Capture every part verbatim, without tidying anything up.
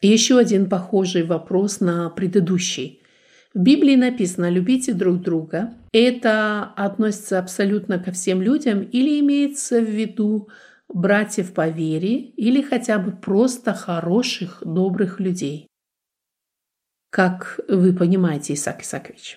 И еще один похожий вопрос на предыдущий. В Библии написано «любите друг друга». Это относится абсолютно ко всем людям или имеется в виду братьев по вере или хотя бы просто хороших, добрых людей? Как вы понимаете, Исаак Исаакович?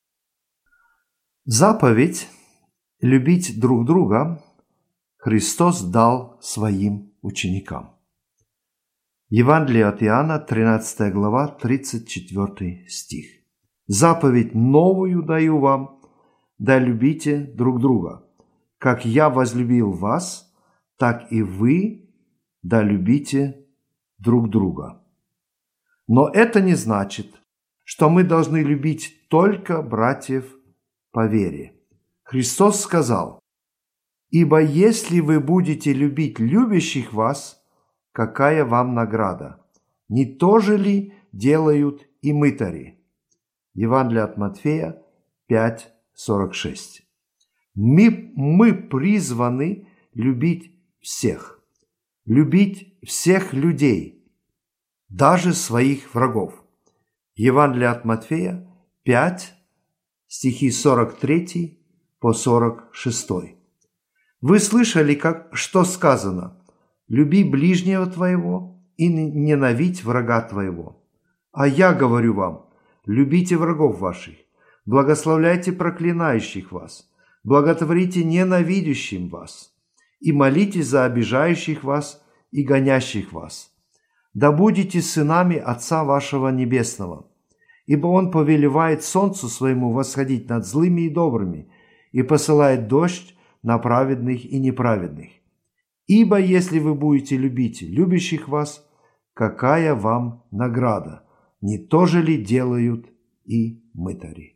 Заповедь любить друг друга Христос дал своим ученикам. Евангелие от Иоанна, тринадцатая глава, тридцать четвёртый стих. «Заповедь новую даю вам, да любите друг друга. Как я возлюбил вас, так и вы да любите друг друга». Но это не значит, что мы должны любить только братьев по вере. Христос сказал: «Ибо если вы будете любить любящих вас, какая вам награда? Не то же ли делают и мытари?» Евангелие от Матфея пять сорок шесть. Мы, мы призваны любить всех, любить всех людей, даже своих врагов. Евангелие от Матфея пять, стихи сорок три по сорок шесть. Вы слышали, как, что сказано: «Люби ближнего твоего и ненавидь врага твоего». А я говорю вам: любите врагов ваших, благословляйте проклинающих вас, благотворите ненавидящим вас и молитесь за обижающих вас и гонящих вас. Да будете сынами Отца вашего Небесного, ибо Он повелевает солнцу своему восходить над злыми и добрыми и посылает дождь на праведных и неправедных. Ибо если вы будете любить любящих вас, какая вам награда? Не то же ли делают и мытари?